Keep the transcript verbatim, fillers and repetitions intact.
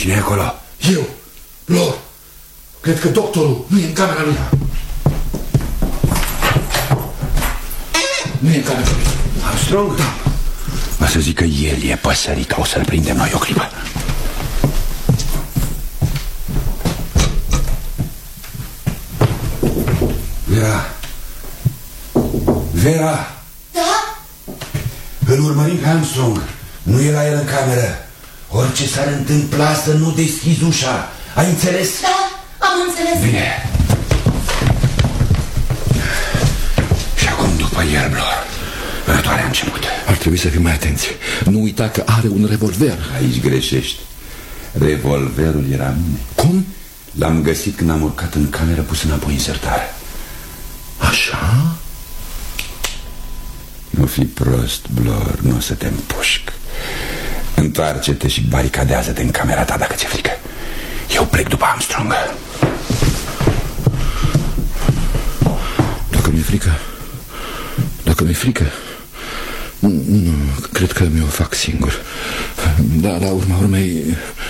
Cine e acolo? Eu, Lor. Cred că doctorul nu e în camera lui. Nu e în camera lui. Armstrong? Da. O să zic că el e păsărica. O să-l prindem noi o clipă. Vera. Vera. Da? Îl urmărim pe Armstrong. Nu e la el în cameră. Orice s-ar întâmpla să nu deschizi ușa. Ai înțeles? Da, am înțeles. Bine. Și acum după el, Blor. Rătoarea a început. Ar trebui să fim mai atenți. Nu uita că are un revolver. Aici greșești. Revolverul era mine. Cum? L-am găsit când am urcat în cameră, pus înapoi în sertare. Așa? Nu fi prost, Blor, nu o să te împușc. Întoarce-te și baricadează-te în camera ta dacă ți-e frică. Eu plec după Armstrong. Dacă mi-e frică Dacă mi-e frică Nu, cred că mi-o fac singur. Dar la urma urmei